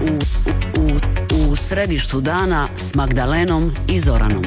U središtu dana s Magdalenom i Zoranom.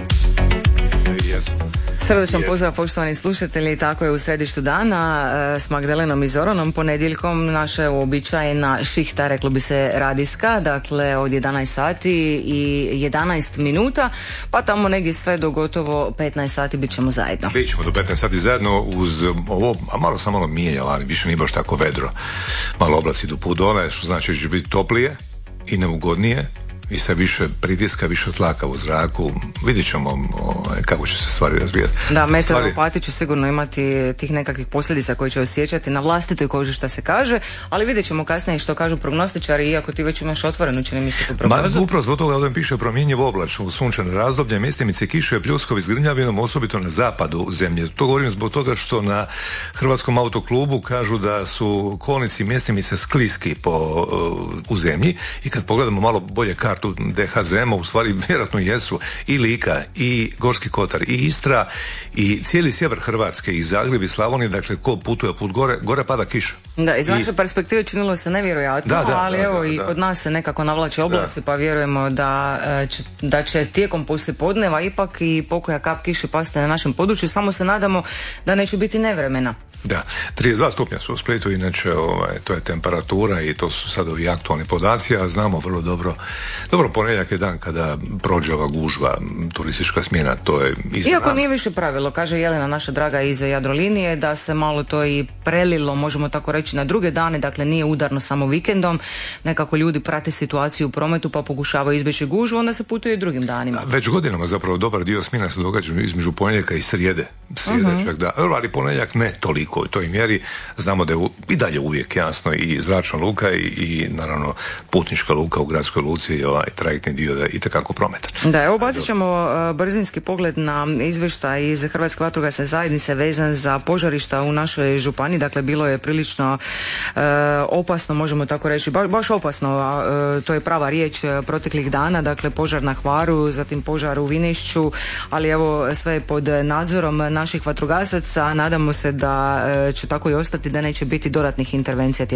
Srdačan pozdrav poštovani slušatelji, tako je u središtu dana s Magdalenom i Zoranom, ponedjeljkom naša uobičajena šihta, reklo bi se radijska, dakle od 11 sati i 11 minuta, pa tamo negdje sve do gotovo 15 sati bit ćemo zajedno. Bit ćemo do 15 sati zajedno uz ovo, a malo sam malo mijenja, ali više nije baš tako vedro. Malo oblaci idu put dole, što znači da će biti toplije i neugodnije. I sa više pritiska, više tlaka u zraku. Vidjet ćemo kako će se stvari razvijati. Da, meteoropati će sigurno imati tih nekakvih posljedica koje će osjećati na vlastitoj koži, što se kaže, ali vidjet ćemo kasnije što kažu prognostičari, iako ti već imaš otvorenu, čini mi se tu prognozu. Upravo zbog toga ovdje piše promjenjivo oblačno sunčano razdoblje, mjestimice kiše, pljuskovi s grmljavinom, osobito na zapadu zemlje. To govorim zbog toga što na Hrvatskom autoklubu kažu da su kolnici mjestimice skliski u zemlji i kad pogledamo malo bolje kartu DHZM-a, u stvari vjerojatno jesu i Lika, i Gorski kotar, i Istra, i cijeli sjever Hrvatske, i Zagreb, i Slavonije, dakle ko putuje put gore pada kiša. Da, iz naše perspektive činilo se nevjerojatno, ali evo i kod nas se nekako navlače oblaci, pa vjerujemo da će tijekom poslijepodneva ipak i pokoja kap kiše pasti na našem području, samo se nadamo da neće biti nevremena. Da, 32 stupnja su u Splitu, inače to je temperatura i to su sad ovi aktualni podaci, a znamo vrlo dobro ponedjeljak je dan kada prođe ova gužva, turistička smjena, to je iza Iako nas. nije više pravilo, kaže Jelena, naša draga iz Jadrolinije, da se malo to i prelilo, možemo tako reći, na druge dane, dakle nije udarno samo vikendom, nekako ljudi prate situaciju u prometu pa pokušavaju izbjeći gužvu, onda se putuje i drugim danima. Već godinama zapravo dobar dio smjena se događa između ponedjeljka i srijede čak da, ali ponedjeljak ne toliko u toj mjeri, znamo da je i dalje uvijek jasno i zračna luka i naravno putnička luka u gradskoj luci i ovaj trajektni dio da je itekako prometan. Da, evo bacit ćemo brzinski pogled na izvještaj iz Hrvatske vatrogasne zajednice vezan za požarišta u našoj županiji, dakle bilo je prilično opasno, možemo tako reći, baš opasno, to je prava riječ proteklih dana, dakle požar na Hvaru, zatim požar u Vinišću, ali evo sve je pod nadzorom naših vatrogasaca, nadamo se da će tako i ostati, da neće biti dodatnih intervencija tijekom